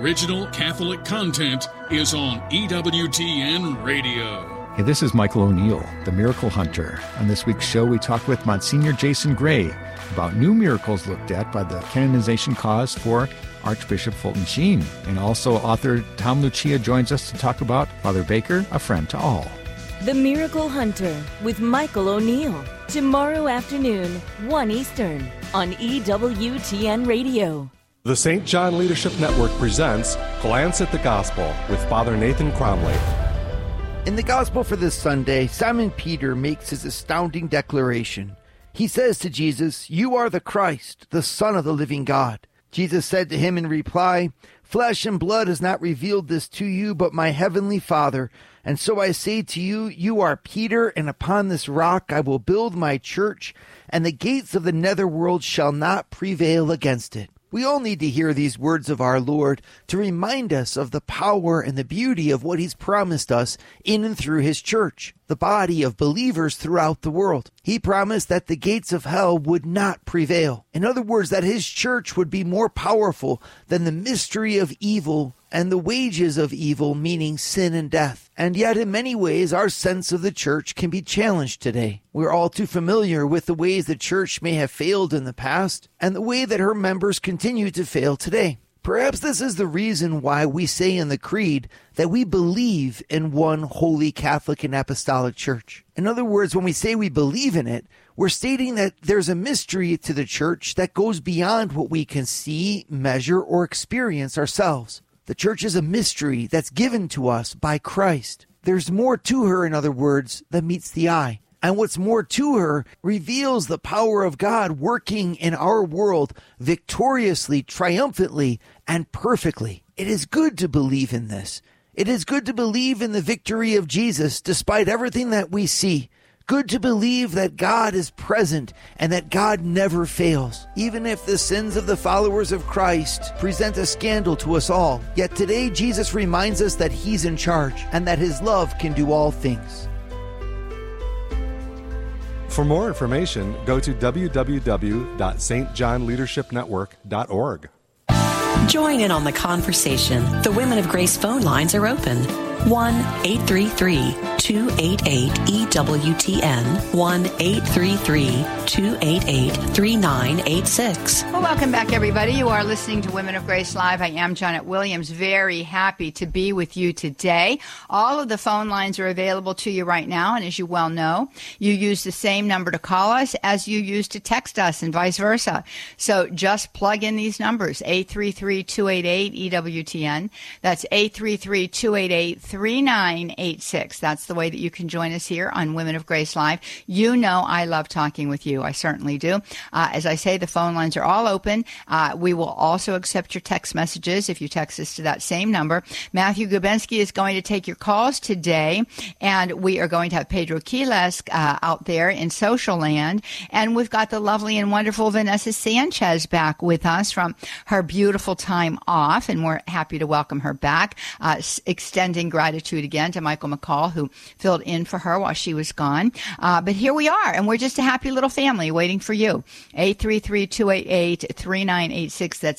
original Catholic content is on EWTN Radio. Hey, this is Michael O'Neill, the Miracle Hunter. On this week's show, we talk with Monsignor Jason Gray about new miracles looked at by the canonization cause for Archbishop Fulton Sheen. And also author Tom Lucia joins us to talk about Father Baker, a friend to all. The Miracle Hunter with Michael O'Neill. Tomorrow afternoon, 1 Eastern, on EWTN Radio. The St. John Leadership Network presents Glance at the Gospel with Father Nathan Cromley. In the Gospel for this Sunday, Simon Peter makes his astounding declaration. He says to Jesus, "You are the Christ, the Son of the living God." Jesus said to him in reply, "Flesh and blood has not revealed this to you, but my heavenly Father. And so I say to you, you are Peter, and upon this rock I will build my church, and the gates of the netherworld shall not prevail against it." We all need to hear these words of our Lord to remind us of the power and the beauty of what he's promised us in and through his church, the body of believers throughout the world. He promised that the gates of hell would not prevail. In other words, that his church would be more powerful than the mystery of evil and the wages of evil, meaning sin and death. And yet, in many ways, our sense of the church can be challenged today. We're all too familiar with the ways the church may have failed in the past and the way that her members continue to fail today. Perhaps this is the reason why we say in the Creed that we believe in one holy Catholic and Apostolic Church. In other words, when we say we believe in it, we're stating that there's a mystery to the church that goes beyond what we can see, measure, or experience ourselves. The church is a mystery that's given to us by Christ. There's more to her, in other words, than meets the eye. And what's more to her reveals the power of God working in our world victoriously, triumphantly, and perfectly. It is good to believe in this. It is good to believe in the victory of Jesus despite everything that we see. Good to believe that God is present and that God never fails. Even if the sins of the followers of Christ present a scandal to us all, yet today Jesus reminds us that he's in charge and that his love can do all things. For more information, go to www.stjohnleadershipnetwork.org. Join in on the conversation. The Women of Grace phone lines are open. 1-833-288-EWTN, 1-833-288-3986. Well, welcome back, everybody. You are listening to Women of Grace Live. I am Janet Williams. Very happy to be with you today. All of the phone lines are available to you right now, and as you well know, you use the same number to call us as you use to text us and vice versa. So just plug in these numbers, 833-288-EWTN. That's 833-288-3986. That's the way that you can join us here on Women of Grace Live. You know I love talking with you. I certainly do. As I say, the phone lines are all open. We will also accept your text messages if you text us to that same number. Matthew Gubensky is going to take your calls today, and we are going to have Pedro Quiles out there in Social Land, and we've got the lovely and wonderful Vanessa Sanchez back with us from her beautiful time off, and we're happy to welcome her back, extending gratitude again to Michael McCall, who filled in for her while she was gone. But here we are, and we're just a happy little family waiting for you. 833-288-3986. That's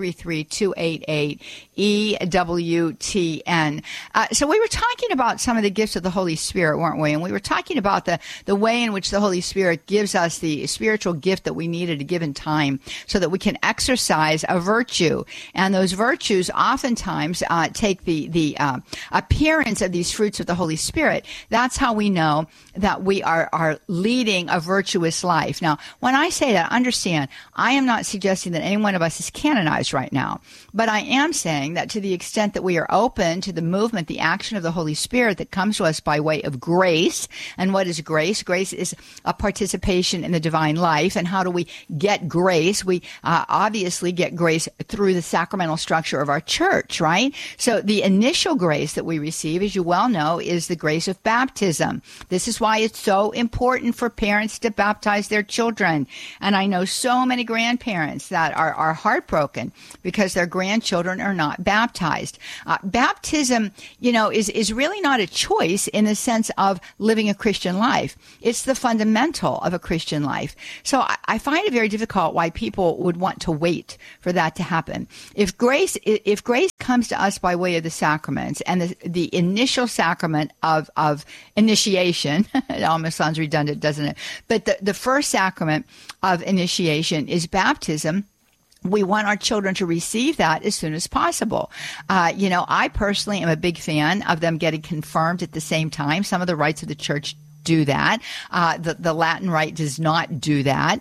833-288-EWTN. So we were talking about some of the gifts of the Holy Spirit, weren't we? And we were talking about the way in which the Holy Spirit gives us the spiritual gift that we need at a given time so that we can exercise a virtue. And those virtues oftentimes take the appearance of these fruits of the Holy Spirit. That's how we know that we are leading a virtuous life. Now, when I say that, understand, I am not suggesting that any one of us is canonized right now, but I am saying that to the extent that we are open to the movement, the action of the Holy Spirit that comes to us by way of grace. And what is grace? Grace is a participation in the divine life. And how do we get grace? We obviously get grace through the sacramental structure of our church, right? So the initial grace that we receive, as you well know, is the grace of baptism. This is why it's so important for parents to baptize their children. And I know so many grandparents that are heartbroken because their grandchildren are not baptized. Baptism, is really not a choice in the sense of living a Christian life. It's the fundamental of a Christian life. So I find it very difficult why people would want to wait for that to happen. If grace comes to us by way of the sacraments and the initial sacrament of initiation, it almost sounds redundant, doesn't it? But the first sacrament of initiation is baptism. We want our children to receive that as soon as possible. I personally am a big fan of them getting confirmed at the same time. Some of the rites of the church do that. The Latin Rite does not do that.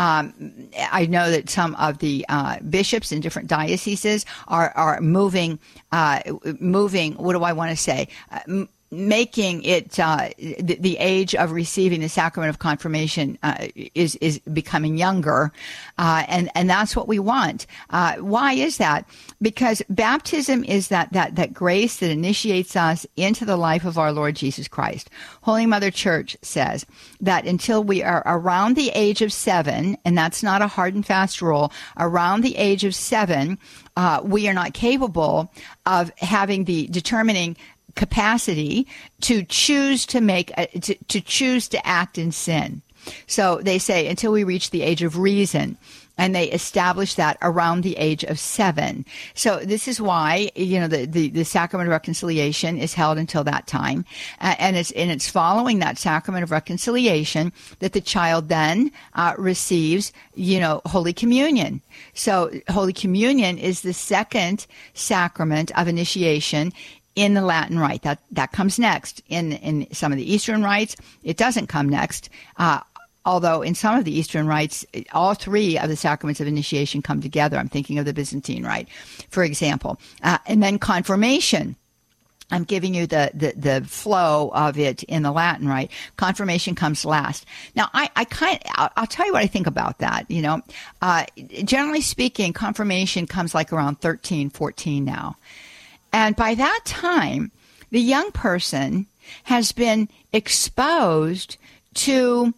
I know that some of the bishops in different dioceses are moving, what do I want to say? Making it the age of receiving the sacrament of confirmation is becoming younger, and that's what we want. Why is that? Because baptism is that grace that initiates us into the life of our Lord Jesus Christ. Holy Mother Church says that until we are around the age of 7, and that's not a hard and fast rule, around the age of 7, we are not capable of having the determining capacity to choose to choose to act in sin. So they say until we reach the age of reason, and they establish that around the age of 7. So this is why, the sacrament of reconciliation is held until that time. And it's following that sacrament of reconciliation that the child then receives, Holy Communion. So Holy Communion is the second sacrament of initiation in the Latin Rite. That comes next. In some of the Eastern rites, it doesn't come next. Although in some of the Eastern rites, all 3 of the sacraments of initiation come together. I'm thinking of the Byzantine Rite, for example. And then confirmation. I'm giving you the flow of it in the Latin Rite. Confirmation comes last. Now, I'll tell you what I think about that. Generally speaking, confirmation comes like around 13, 14 now. And by that time, the young person has been exposed to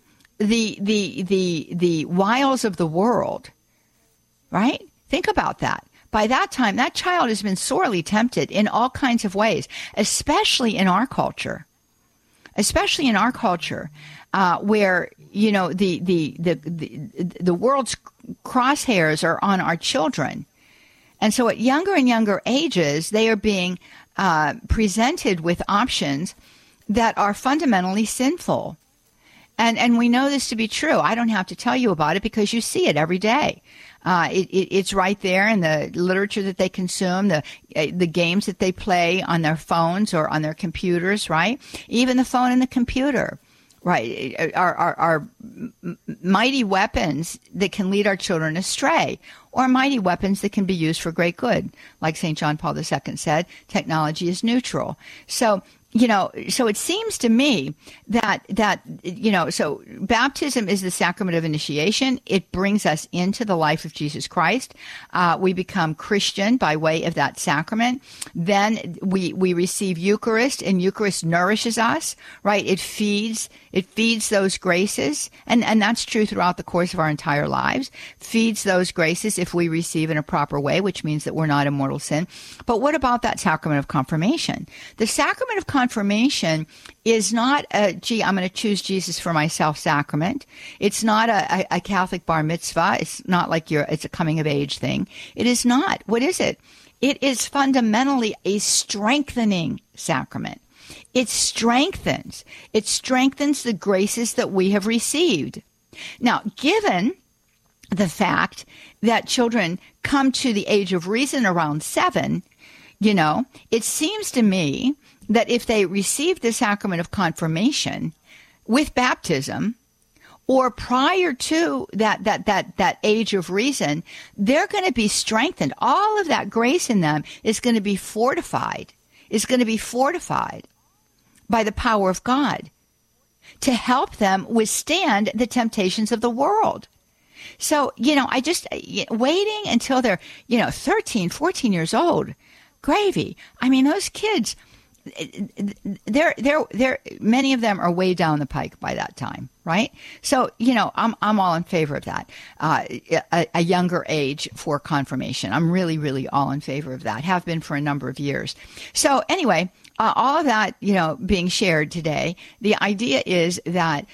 the wiles of the world, right? Think about that. By that time, that child has been sorely tempted in all kinds of ways, especially in our culture. Especially in our culture, where the world's crosshairs are on our children. And so at younger and younger ages, they are being presented with options that are fundamentally sinful. And we know this to be true. I don't have to tell you about it because you see it every day. It's right there in the literature that they consume, the games that they play on their phones or on their computers, right? Even the phone and the computer, right, are mighty weapons that can lead our children astray, or mighty weapons that can be used for great good. Like St. John Paul II said, technology is neutral. So it seems to me that so baptism is the sacrament of initiation. It brings us into the life of Jesus Christ. We become Christian by way of that sacrament. Then we receive Eucharist, and Eucharist nourishes us, right? It feeds those graces, and that's true throughout the course of our entire lives. Feeds those graces if we receive in a proper way, which means that we're not in mortal sin. But what about that sacrament of confirmation? The sacrament of confirmation is not I'm going to choose Jesus for myself sacrament. It's not a Catholic bar mitzvah. It's not like it's a coming of age thing. It is not. What is it? It is fundamentally a strengthening sacrament. It strengthens the graces that we have received. Now, given the fact that children come to the age of reason around 7, it seems to me that if they receive the sacrament of confirmation with baptism, or prior to that age of reason, they're going to be strengthened. All of that grace in them is going to be fortified. By the power of God to help them withstand the temptations of the world. So, I just waiting until they're, 13, 14 years old. Gravy. I mean, those kids, many of them are way down the pike by that time, right? So, I'm all in favor of that. A younger age for confirmation. I'm really, really all in favor of that. Have been for a number of years. So anyway, all of that, being shared today, the idea is that,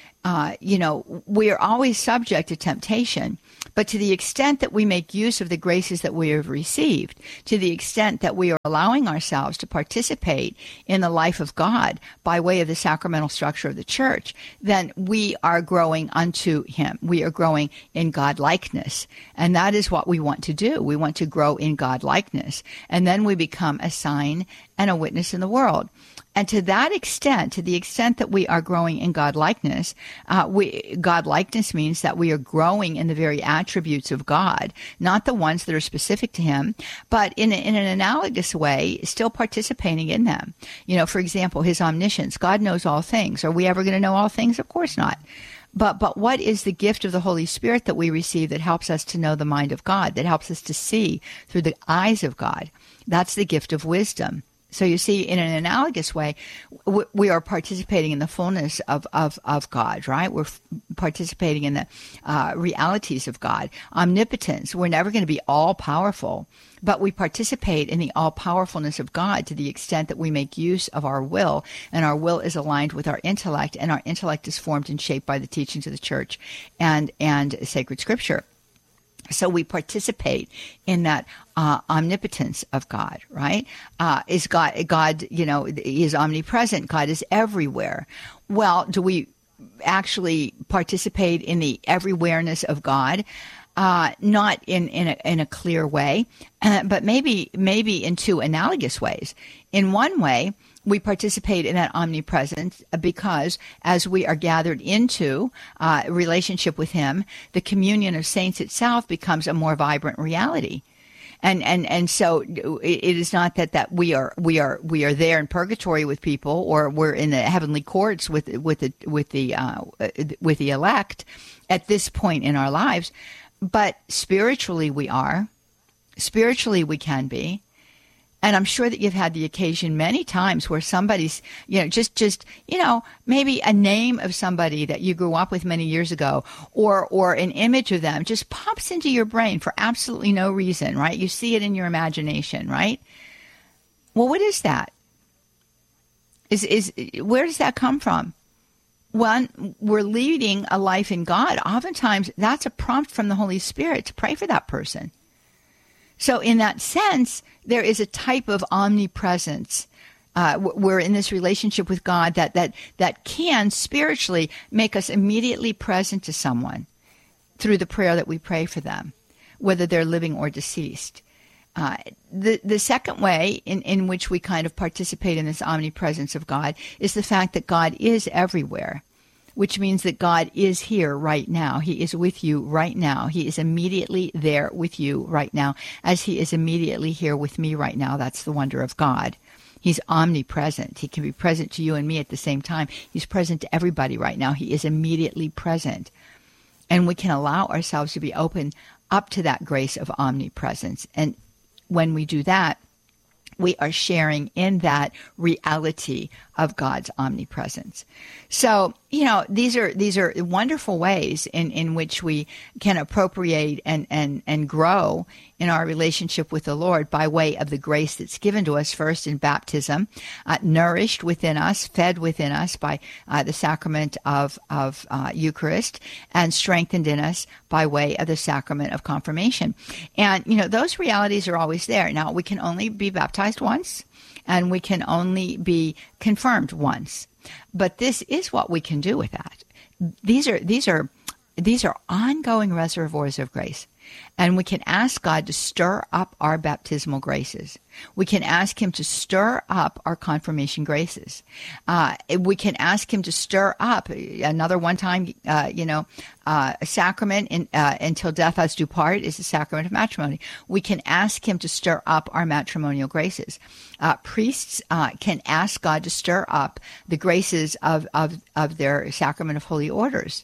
we are always subject to temptation, but to the extent that we make use of the graces that we have received, to the extent that we are allowing ourselves to participate in the life of God by way of the sacramental structure of the church, then we are growing unto Him. We are growing in God-likeness. And that is what we want to do. We want to grow in God-likeness. And then we become a sign and a witness in the world. And to that extent, to the extent that we are growing in God-likeness, God-likeness means that we are growing in the very attributes of God, not the ones that are specific to Him, but in an analogous way, still participating in them. For example, His omniscience. God knows all things. Are we ever going to know all things? Of course not. But what is the gift of the Holy Spirit that we receive that helps us to know the mind of God, that helps us to see through the eyes of God? That's the gift of wisdom. So you see, in an analogous way, we are participating in the fullness of God, right? We're participating in the realities of God. Omnipotence, we're never going to be all-powerful, but we participate in the all-powerfulness of God to the extent that we make use of our will, and our will is aligned with our intellect, and our intellect is formed and shaped by the teachings of the church and sacred scripture. So we participate in that omnipotence of God, right? Is God, is omnipresent. God is everywhere. Well, do we actually participate in the everywhereness of God? Not in a clear way, but maybe in two analogous ways. In one way, we participate in that omnipresence because as we are gathered into relationship with Him, the communion of saints itself becomes a more vibrant reality. And so it is not that we are there in purgatory with people, or we're in the heavenly courts with the elect at this point in our lives, but spiritually we are. Spiritually we can be. And I'm sure that you've had the occasion many times where somebody's, just maybe a name of somebody that you grew up with many years ago, or an image of them just pops into your brain for absolutely no reason, right? You see it in your imagination, right? Well, what is that? Where does that come from? When we're leading a life in God, oftentimes that's a prompt from the Holy Spirit to pray for that person. So in that sense, there is a type of omnipresence. We're in this relationship with God that can spiritually make us immediately present to someone through the prayer that we pray for them, whether they're living or deceased. The second way in which we kind of participate in this omnipresence of God is the fact that God is everywhere, which means that God is here right now. He is with you right now. He is immediately there with you right now, as He is immediately here with me right now. That's the wonder of God. He's omnipresent. He can be present to you and me at the same time. He's present to everybody right now. He is immediately present. And we can allow ourselves to be open up to that grace of omnipresence. And when we do that, we are sharing in that reality of God's omnipresence. So, these are wonderful ways in which we can appropriate and grow in our relationship with the Lord by way of the grace that's given to us first in baptism, nourished within us, fed within us by the sacrament of Eucharist, and strengthened in us by way of the sacrament of confirmation. And, those realities are always there. Now, we can only be baptized once, and we can only be confirmed once. But this is what we can do with that. These are ongoing reservoirs of grace. And we can ask God to stir up our baptismal graces. We can ask Him to stir up our confirmation graces. We can ask Him to stir up another one-time, a sacrament until death us do part is the sacrament of matrimony. We can ask Him to stir up our matrimonial graces. Priests can ask God to stir up the graces of their sacrament of holy orders.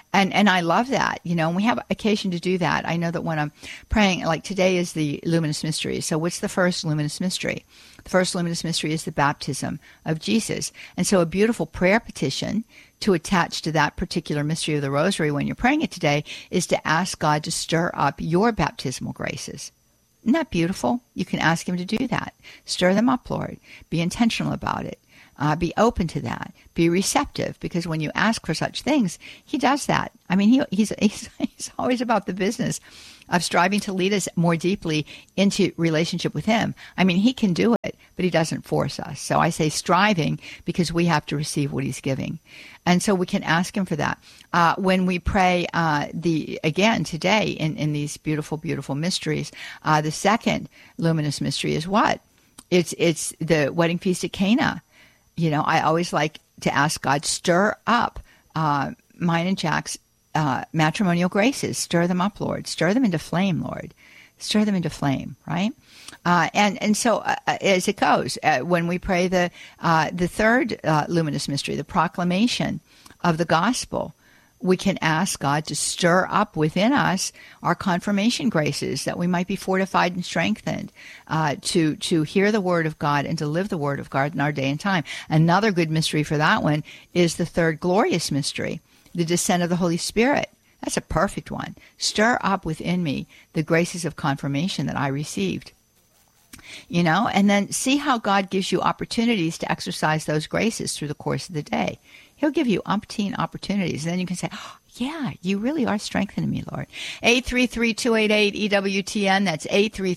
And I love that, and we have occasion to do that. I know that when I'm praying, like today is the luminous mystery. So what's the first luminous mystery? The first luminous mystery is the baptism of Jesus. And so a beautiful prayer petition to attach to that particular mystery of the rosary when you're praying it today is to ask God to stir up your baptismal graces. Isn't that beautiful? You can ask him to do that. Stir them up, Lord. Be intentional about it. Be open to that. Be receptive, because when you ask for such things, he does that. I mean, he's always about the business of striving to lead us more deeply into relationship with him. I mean, he can do it, but he doesn't force us. So I say striving because we have to receive what he's giving. And so we can ask him for that. When we pray again today in these beautiful, beautiful mysteries, the second luminous mystery is what? It's the wedding feast at Cana. I always like to ask God, stir up mine and Jack's matrimonial graces. Stir them up, Lord. Stir them into flame, Lord. Stir them into flame, right? And so as it goes, when we pray the third luminous mystery, the proclamation of the gospel, we can ask God to stir up within us our confirmation graces, that we might be fortified and strengthened to hear the word of God and to live the word of God in our day and time. Another good mystery for that one is the third glorious mystery, the descent of the Holy Spirit. That's a perfect one. Stir up within me the graces of confirmation that I received. And then see how God gives you opportunities to exercise those graces through the course of the day. He'll give you umpteen opportunities. And then you can say, oh, yeah, you really are strengthening me, Lord. 833-288-EWTN. That's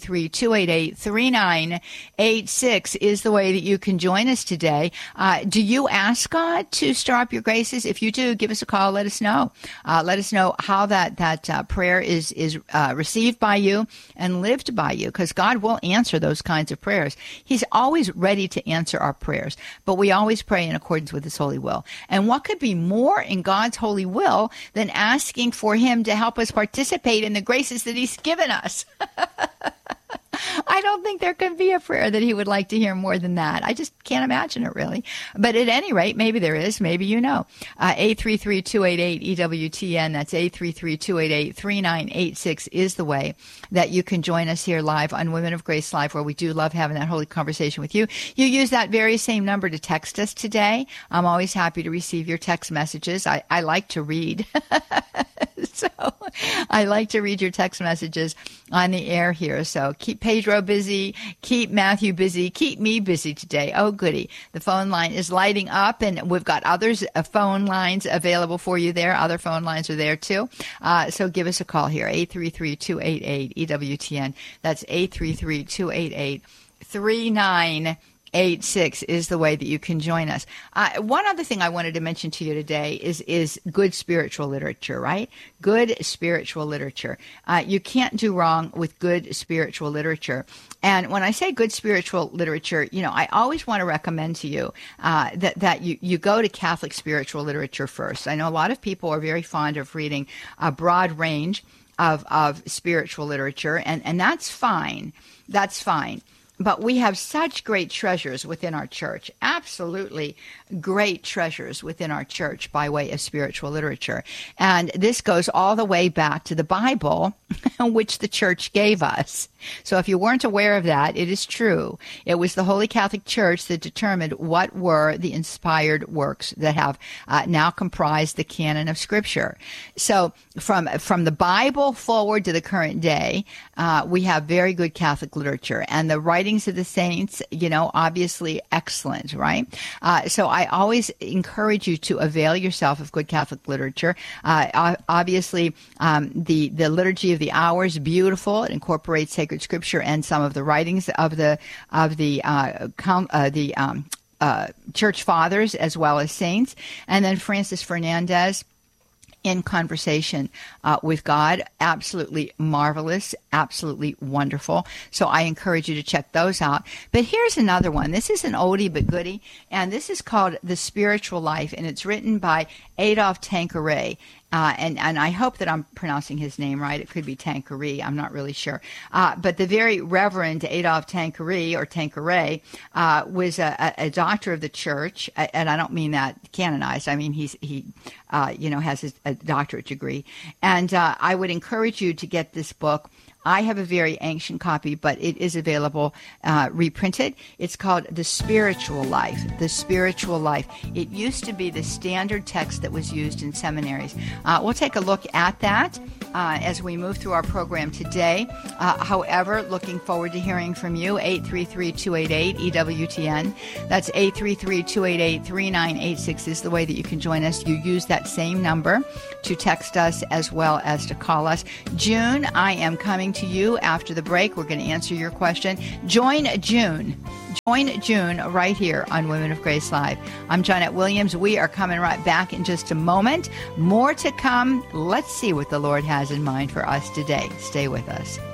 833-288-3986 is the way that you can join us today. Do you ask God to stir up your graces? If you do, give us a call. Let us know. Let us know how that prayer is received by you and lived by you, because God will answer those kinds of prayers. He's always ready to answer our prayers, but we always pray in accordance with his holy will. And what could be more in God's holy will than asking for him to help us participate in the graces that he's given us? I don't think there can be a prayer that he would like to hear more than that. I just can't imagine it, really. But at any rate, maybe there is. Maybe you know. 833-288-EWTN. That's 833-288-3986 is the way that you can join us here live on Women of Grace Live, where we do love having that holy conversation with you. You use that very same number to text us today. I'm always happy to receive your text messages. I like to read. So I like to read your text messages on the air here. So keep Pedro busy, keep Matthew busy, keep me busy today. Oh, goody. The phone line is lighting up, and we've got others phone lines available for you there. Other phone lines are there too. So give us a call here, 833-288-EWTN. That's 833-288-3986 is the way that you can join us. One other thing I wanted to mention to you today is good spiritual literature, right? Good spiritual literature. You can't do wrong with good spiritual literature. And when I say good spiritual literature, I always want to recommend to you that you go to Catholic spiritual literature first. I know a lot of people are very fond of reading a broad range of spiritual literature, and that's fine. That's fine. But we have such great treasures within our church, absolutely great treasures within our church by way of spiritual literature. And this goes all the way back to the Bible, which the church gave us. So if you weren't aware of that, it is true. It was the Holy Catholic Church that determined what were the inspired works that have now comprised the canon of Scripture. So from the Bible forward to the current day, we have very good Catholic literature. And the writings of the saints, obviously excellent, right? So I always encourage you to avail yourself of good Catholic literature. Obviously, the Liturgy of the Hours, beautiful. It incorporates sacred Scripture and some of the writings of the church fathers as well as saints. And then Francis Fernandez, In Conversation with God, absolutely marvelous, absolutely wonderful. So I encourage you to check those out. But here's another one. This is an oldie but goodie, and this is called The Spiritual Life, and it's written by Adolphe Tanqueray. and I hope that I'm pronouncing his name right. It could be Tanqueray. I'm not really sure. But the very Reverend Adolphe Tanqueray, or Tanqueray, was a doctor of the church, and I don't mean that canonized. I mean he has a doctorate degree. And I would encourage you to get this book. I have a very ancient copy, but it is available reprinted. It's called The Spiritual Life. The Spiritual Life. It used to be the standard text that was used in seminaries. We'll take a look at that as we move through our program today. However, looking forward to hearing from you. 833-288-EWTN. That's 833-288-3986 is the way that you can join us. You use that same number to text us as well as to call us. June, I am coming to you after the break. We're going to answer your question. Join June right here on Women of Grace Live. I'm Johnnette Williams. We are coming right back in just a moment. More to come. Let's see what the Lord has in mind for us today. Stay with us.